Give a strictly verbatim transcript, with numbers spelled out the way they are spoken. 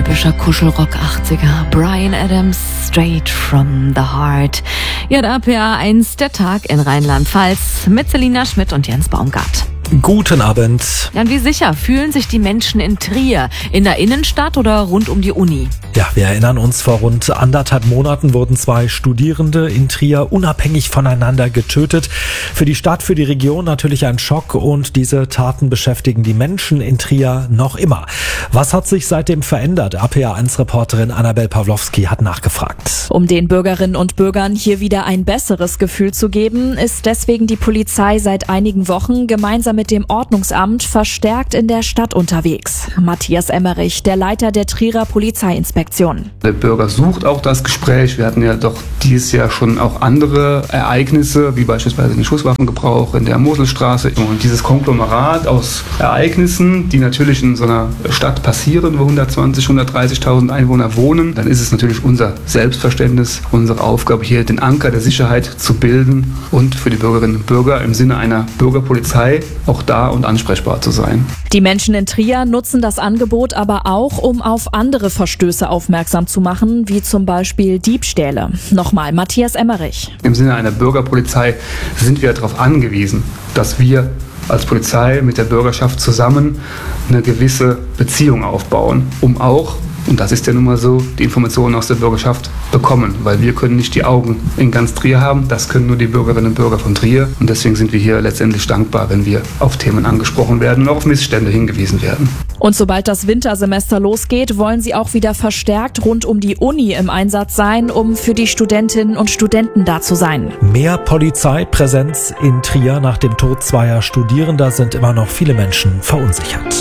typischer Kuschelrock achtziger. Bryan Adams, Straight from the Heart. Ja, der A P A eins, der Tag in Rheinland-Pfalz mit Selina Schmidt und Jens Baumgart. Guten Abend. Ja, und wie sicher fühlen sich die Menschen in Trier? In der Innenstadt oder rund um die Uni? Ja, wir erinnern uns, vor rund anderthalb Monaten wurden zwei Studierende in Trier unabhängig voneinander getötet. Für die Stadt, für die Region natürlich ein Schock und diese Taten beschäftigen die Menschen in Trier noch immer. Was hat sich seitdem verändert? A P A eins Reporterin Annabel Pawlowski hat nachgefragt. Um den Bürgerinnen und Bürgern hier wieder ein besseres Gefühl zu geben, ist deswegen die Polizei seit einigen Wochen gemeinsam mit dem Ordnungsamt verstärkt in der Stadt unterwegs. Matthias Emmerich, der Leiter der Trierer Polizeiinspektion. Der Bürger sucht auch das Gespräch. Wir hatten ja doch dieses Jahr schon auch andere Ereignisse, wie beispielsweise den Schusswaffengebrauch in der Moselstraße. Und dieses Konglomerat aus Ereignissen, die natürlich in so einer Stadt passieren, wo hundertzwanzig, hundertdreißigtausend Einwohner wohnen, dann ist es natürlich unser Selbstverständnis, unsere Aufgabe, hier den Anker der Sicherheit zu bilden und für die Bürgerinnen und Bürger im Sinne einer Bürgerpolizei auch da und ansprechbar zu sein. Die Menschen in Trier nutzen das Angebot aber auch, um auf andere Verstöße aufmerksam zu machen, wie zum Beispiel Diebstähle. Nochmal Matthias Emmerich. Im Sinne einer Bürgerpolizei sind wir darauf angewiesen, dass wir als Polizei mit der Bürgerschaft zusammen eine gewisse Beziehung aufbauen, um auch, und das ist ja nun mal so, die Informationen aus der Bürgerschaft bekommen, weil wir können nicht die Augen in ganz Trier haben, das können nur die Bürgerinnen und Bürger von Trier und deswegen sind wir hier letztendlich dankbar, wenn wir auf Themen angesprochen werden und auch auf Missstände hingewiesen werden. Und sobald das Wintersemester losgeht, wollen sie auch wieder verstärkt rund um die Uni im Einsatz sein, um für die Studentinnen und Studenten da zu sein. Mehr Polizeipräsenz in Trier nach dem Tod zweier Studierender sind immer noch viele Menschen verunsichert.